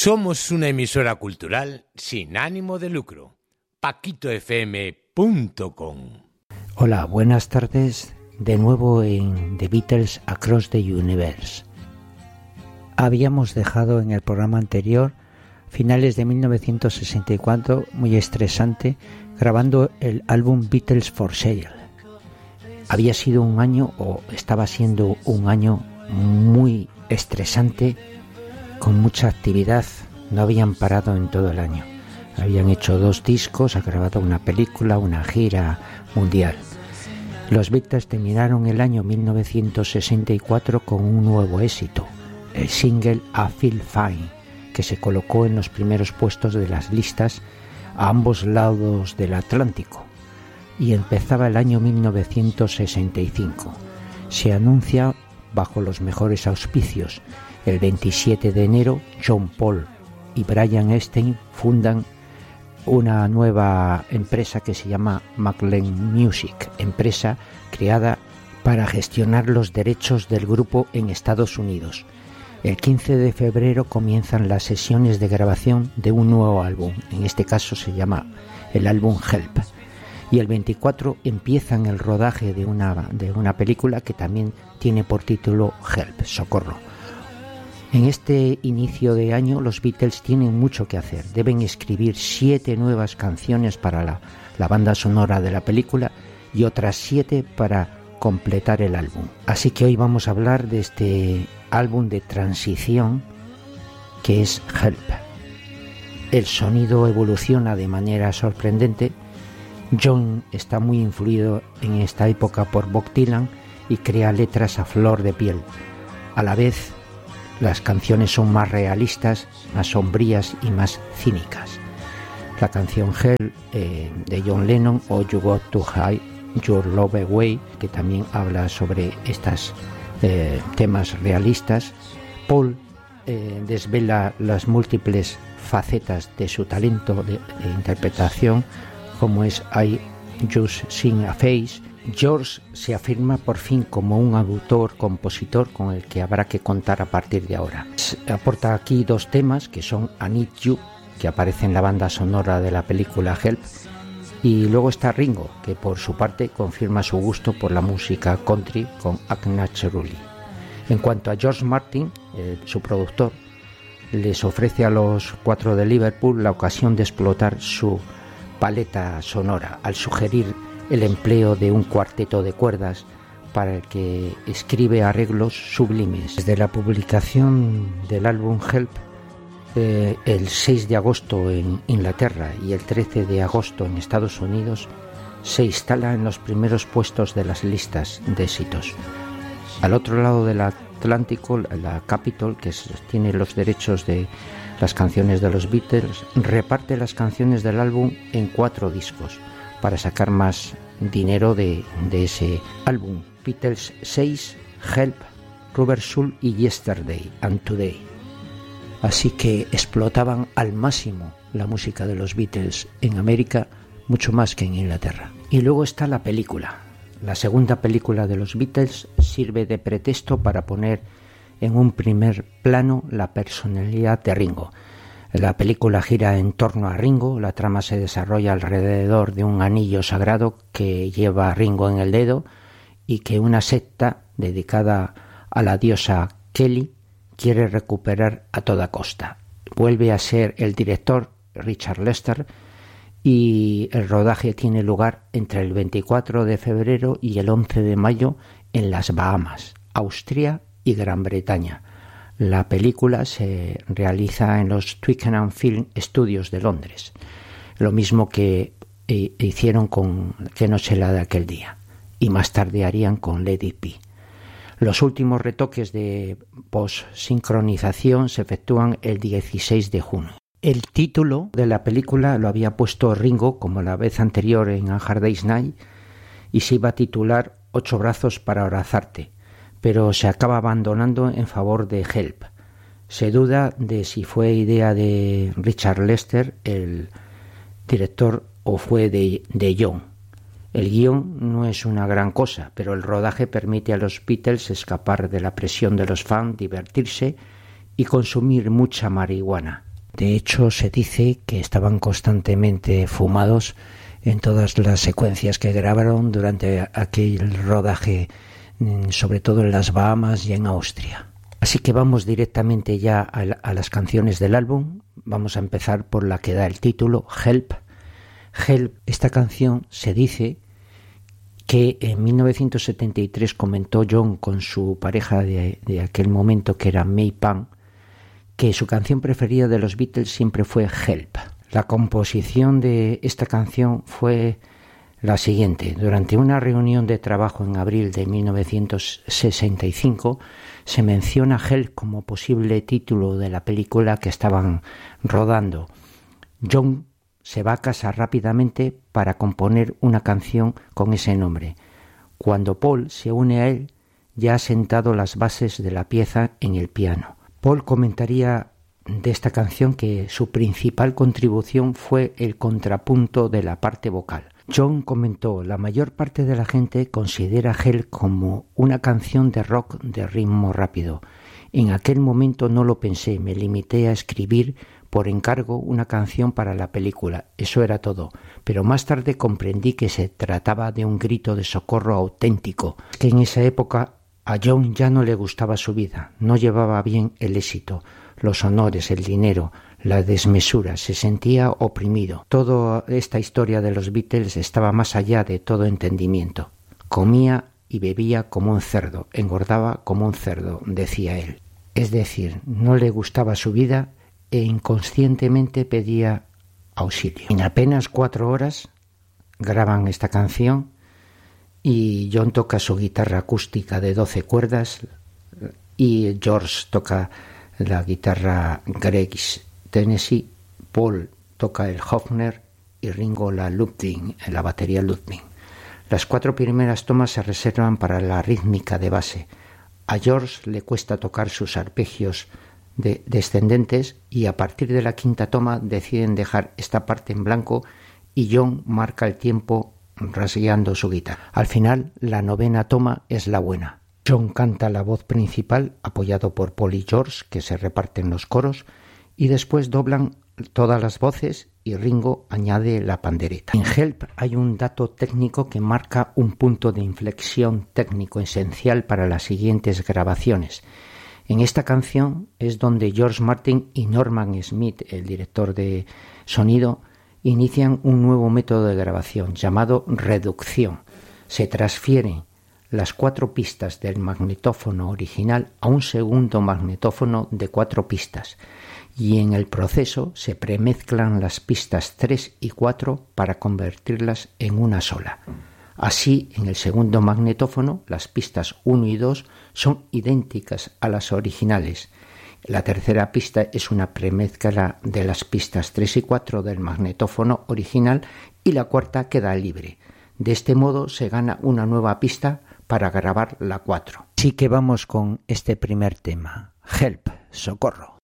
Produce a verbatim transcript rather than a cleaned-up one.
Somos una emisora cultural sin ánimo de lucro. paquito f m punto com. Hola, buenas tardes. De nuevo en The Beatles Across the Universe. Habíamos dejado en el programa anterior, finales de mil novecientos sesenta y cuatro, muy estresante, grabando el álbum Beatles for Sale. Había sido un año, o estaba siendo un año muy estresante, con mucha actividad. No habían parado en todo el año. Habían hecho dos discos, ha grabado una película, una gira mundial. Los Beatles terminaron el año mil novecientos sesenta y cuatro con un nuevo éxito, el single I Feel Fine, que se colocó en los primeros puestos de las listas a ambos lados del Atlántico. Y empezaba el año mil novecientos sesenta y cinco. Se anuncia bajo los mejores auspicios. El veintisiete de enero, John Paul y Brian Epstein fundan una nueva empresa que se llama Maclean Music, empresa creada para gestionar los derechos del grupo en Estados Unidos. El quince de febrero comienzan las sesiones de grabación de un nuevo álbum, en este caso se llama el álbum Help, y el veinticuatro empiezan el rodaje de una, de una película que también tiene por título Help, Socorro. En este inicio de año los Beatles tienen mucho que hacer. Deben escribir siete nuevas canciones para la, la banda sonora de la película y otras siete para completar el álbum. Así que hoy vamos a hablar de este álbum de transición que es Help. El sonido evoluciona de manera sorprendente. John está muy influido en esta época por Bob Dylan y crea letras a flor de piel. A la vez, las canciones son más realistas, más sombrías y más cínicas. La canción Hell eh, de John Lennon o You Got to Hide Your Love Away, que también habla sobre estos eh, temas realistas. Paul eh, desvela las múltiples facetas de su talento de, de interpretación, como es I Just Sing a Face. George se afirma por fin como un autor-compositor con el que habrá que contar a partir de ahora. Aporta aquí dos temas que son I Need You, que aparece en la banda sonora de la película Help, y luego está Ringo, que por su parte confirma su gusto por la música country con Act Naturally. En cuanto a George Martin, eh, su productor, les ofrece a los cuatro de Liverpool la ocasión de explotar su paleta sonora al sugerir el empleo de un cuarteto de cuerdas para el que escribe arreglos sublimes. Desde la publicación del álbum Help, eh, el seis de agosto en Inglaterra y el trece de agosto en Estados Unidos, se instala en los primeros puestos de las listas de éxitos. Al otro lado del Atlántico, la Capitol, que tiene los derechos de las canciones de los Beatles, reparte las canciones del álbum en cuatro discos para sacar más dinero de, de ese álbum. Beatles seis, Help, Rubber Soul y Yesterday and Today. Así que explotaban al máximo la música de los Beatles en América, mucho más que en Inglaterra. Y luego está la película. La segunda película de los Beatles sirve de pretexto para poner en un primer plano la personalidad de Ringo. La película gira en torno a Ringo, la trama se desarrolla alrededor de un anillo sagrado que lleva a Ringo en el dedo y que una secta dedicada a la diosa Kelly quiere recuperar a toda costa. Vuelve a ser el director Richard Lester y el rodaje tiene lugar entre el veinticuatro de febrero y el once de mayo en las Bahamas, Austria y Gran Bretaña. La película se realiza en los Twickenham Film Studios de Londres, lo mismo que eh, hicieron con Que no se la de aquel día, y más tarde harían con Let It Be. Los últimos retoques de post-sincronización se efectúan el dieciséis de junio. El título de la película lo había puesto Ringo, como la vez anterior en A Hard Day's Night, y se iba a titular Ocho brazos para abrazarte, pero se acaba abandonando en favor de Help. Se duda de si fue idea de Richard Lester, el director, o fue de, de John. El guión no es una gran cosa, pero el rodaje permite a los Beatles escapar de la presión de los fans, divertirse y consumir mucha marihuana. De hecho, se dice que estaban constantemente fumados en todas las secuencias que grabaron durante aquel rodaje, sobre todo en las Bahamas y en Austria. Así que vamos directamente ya a, la, a las canciones del álbum. Vamos a empezar por la que da el título, Help. Help, esta canción se dice que en mil novecientos setenta y tres comentó John con su pareja de, de aquel momento, que era May Pan, que su canción preferida de los Beatles siempre fue Help. La composición de esta canción fue la siguiente. Durante una reunión de trabajo en abril de mil novecientos sesenta y cinco se menciona Help como posible título de la película que estaban rodando. John se va a casa rápidamente para componer una canción con ese nombre. Cuando Paul se une a él, ya ha sentado las bases de la pieza en el piano. Paul comentaría de esta canción que su principal contribución fue el contrapunto de la parte vocal. John comentó: la mayor parte de la gente considera Help como una canción de rock de ritmo rápido. En aquel momento no lo pensé, me limité a escribir por encargo una canción para la película, eso era todo, pero más tarde comprendí que se trataba de un grito de socorro auténtico, que en esa época a John ya no le gustaba su vida, no llevaba bien el éxito, los honores, el dinero, la desmesura, se sentía oprimido. Toda esta historia de los Beatles estaba más allá de todo entendimiento. Comía y bebía como un cerdo, engordaba como un cerdo, decía él. Es decir, no le gustaba su vida e inconscientemente pedía auxilio. En apenas cuatro horas graban esta canción y John toca su guitarra acústica de doce cuerdas y George toca la guitarra Greggs Tennessee, Paul toca el Hofner y Ringo la Ludwig, la batería Ludwig. Las cuatro primeras tomas se reservan para la rítmica de base. A George le cuesta tocar sus arpegios de descendentes y a partir de la quinta toma deciden dejar esta parte en blanco y John marca el tiempo rasgueando su guitarra. Al final, la novena toma es la buena. John canta la voz principal, apoyado por Paul y George, que se reparten los coros, y después doblan todas las voces y Ringo añade la pandereta. En Help hay un dato técnico que marca un punto de inflexión técnico esencial para las siguientes grabaciones. En esta canción es donde George Martin y Norman Smith, el director de sonido, inician un nuevo método de grabación llamado reducción. Se transfieren las cuatro pistas del magnetófono original a un segundo magnetófono de cuatro pistas y en el proceso se premezclan las pistas tres y cuatro para convertirlas en una sola. Así, en el segundo magnetófono, las pistas uno y dos son idénticas a las originales. La tercera pista es una premezcla de las pistas tres y cuatro del magnetófono original y la cuarta queda libre. De este modo se gana una nueva pista para grabar la cuatro. Así que vamos con este primer tema, Help, socorro.